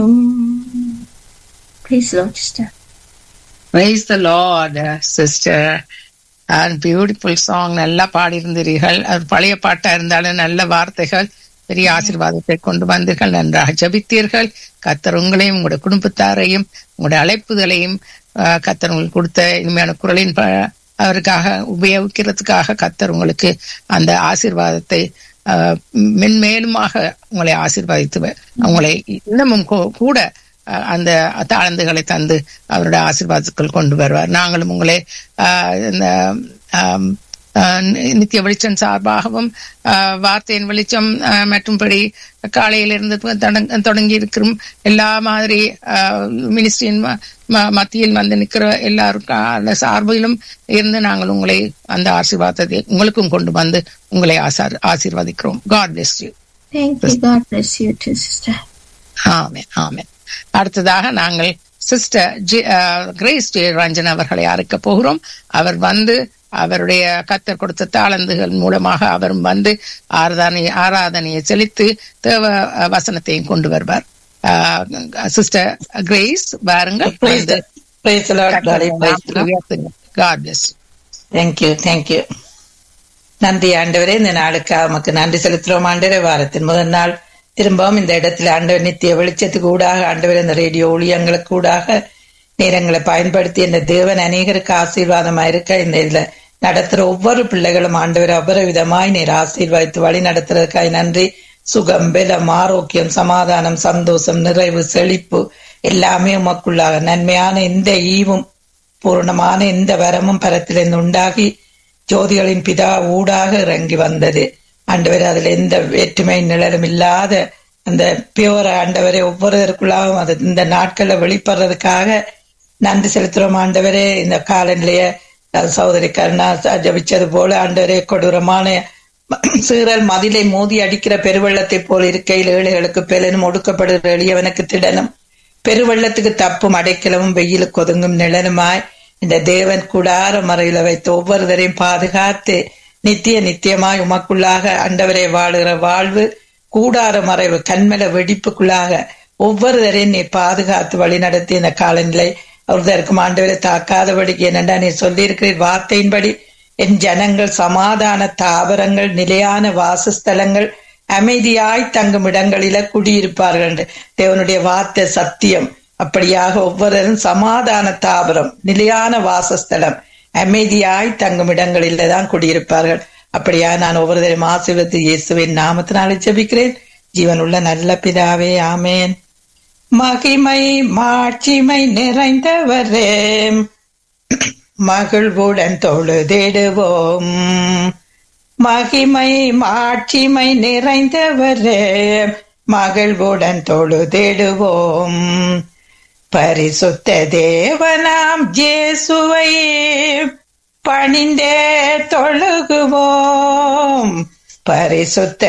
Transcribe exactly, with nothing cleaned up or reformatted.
Praise the Lord, sister. Praise the Lord, sister. And beautiful song. நல்லா பாடியிருந்தீர்கள். அது பழைய பாட்டா இருந்தாலும் நல்ல வார்த்தைகள், பெரிய ஆசீர்வாதத்தை கொண்டு வந்தீர்கள். நன்றாக ஜபித்தீர்கள். கர்த்தர் உங்களையும் உங்களுடைய குடும்பத்தாரையும் உங்களுடைய அழைப்புகளையும் கர்த்தர் உங்களுக்கு கொடுத்த இனிமையான குரலின் அவருக்காக உபயோகிக்கிறதுக்காக கர்த்தர் உங்களுக்கு அந்த ஆசீர்வாதத்தை மென்மேலுமாக உங்களை ஆசீர்வதித்து உங்களை இன்னமும் கூட அந்த தாழ்ந்துகளை தந்து அவருடைய ஆசீர்வாதத்துக்குள் கொண்டு வருவார். நாங்களும் உங்களை இந்த நித்திய வெளிச்சம் சார்பாகவும் வார்த்தையின் வெளிச்சம் மற்றும்படி காலையிலிருந்து தொடங்கி இருக்கிற எல்லா மாதிரி மினிஸ்ட்ரியின் மத்தியில் வந்து நிற்கிற எல்லாருக்கும் சார்பிலும் இருந்து நாங்கள் உங்களை அந்த ஆசீர்வாதத்தை உங்களுக்கும் கொண்டு வந்து உங்களை ஆசீர்வதிக்கிறோம். God bless you. Thank you. God bless you too, sister. ஆமென், ஆமென். அடுத்ததாக நாங்கள் சிஸ்டர் கிரேஸ் ஜே ரஞ்சன் அவர்களை அழைக்க போகிறோம். அவர் வந்து அவருடைய கர்த்தர் கொடுத்த தாளந்துகள் மூலமாக அவரும் வந்து ஆராதனை ஆராதனையை செலுத்தி தேவ வசனத்தையும் கொண்டு வருவார். சிஸ்டர் கிரேஸ் வாருங்கள். நன்றி ஆண்டவரே, இந்த நாளுக்கு நமக்கு நன்றி செலுத்துறோம் ஆண்டவரே. வாரத்தின் முதல் நாள் திரும்பவும் இந்த இடத்துல ஆண்டவர் நித்திய வெளிச்சத்துக்கு ஊடாக ஆண்டவர் இந்த ரேடியோ ஊழியங்களுக்கு ஊடாக நேரங்களை பயன்படுத்தி இந்த தேவன் அநேகருக்கு ஆசீர்வாதமா இருக்க இந்த இதுல நடத்துற ஒவ்வொரு பிள்ளைகளும் ஆண்டவர் அவ்வளவு விதமாய் நீர் ஆசீர்வாதித்து வழி நடத்துறதுக்காய் நன்றி. சுகம், பலம், ஆரோக்கியம், சமாதானம், சந்தோஷம், நிறைவு, செழிப்பு எல்லாமே உமக்குள்ளாக நன்மையான எந்த ஈவும் பூர்ணமான எந்த வரமும் பரத்திலிருந்து உண்டாகி ஜோதிகளின் பிதா ஊடாக இறங்கி வந்தது ஆண்டவர். அதுல எந்த வேற்றுமை நிழலும் இல்லாத அந்த பியோர ஆண்டவரை ஒவ்வொருவருக்குள்ளாகவும் அது இந்த நாட்கள்ல வெளிப்படுறதுக்காக நன்றி செலுத்துறோம் ஆண்டவரே. இந்த காலநிலைய சகோதரி கருணா ஜபிச்சது போல ஆண்டவரே, கொடூரமான சீரல் மதிலை மோதி அடிக்கிற பெருவெள்ளத்தை போல் இருக்கையில் ஏழைகளுக்கு பெலனும் ஒடுக்கப்படுகிற எளியவனுக்கு திடனும் பெருவெள்ளத்துக்கு தப்பும் அடைக்கலமும் வெயிலுக்கு ஒதுங்கும் நிழலுமாய் இந்த தேவன் கூடார மறையில வைத்து ஒவ்வொருவரையும் பாதுகாத்து நித்திய நித்தியமாய் உமக்குள்ளாக ஆண்டவரை வாழுகிற வாழ்வு கூடார மறைவு கண்மல வெடிப்புக்குள்ளாக ஒவ்வொருவரையும் நீ பாதுகாத்து வழி நடத்தி இந்த காலநிலை ஒருத்தருக்கும் ஆண்டவரை தாக்காதபடிக்கு என்னண்டா நீ சொல்லி இருக்கிற வார்த்தையின்படி என் ஜனங்கள் சமாதான தாவரங்கள் நிலையான வாசஸ்தலங்கள் அமைதியாய் தங்கும் இடங்களில குடியிருப்பார்கள் என்று தேவனுடைய வார்த்தை சத்தியம். அப்படியாக ஒவ்வொருவரும் சமாதான தாவரம் நிலையான வாசஸ்தலம் அமைதியாய் தங்கும் இடங்களில தான் குடியிருப்பார்கள். அப்படியா நான் ஒவ்வொருவரையும் ஆசீர்வதித்து இயேசுவின் நாமத்தினாலே ஜெபிக்கிறேன். ஜீவனுள்ள நல்ல பிதாவே, ஆமேன். மகிமை மாட்சிமை நிறைந்தவரே, மகிழ்வுடன் தொழுதிடுவோம். மகிமை மாட்சிமை நிறைந்தவரே, மகிழ்வுடன் தொழுதிடுவோம். பரிசுத்த தேவனாம் இயேசுவை பணிந்தே தொழுகுவோம். பரிசுத்த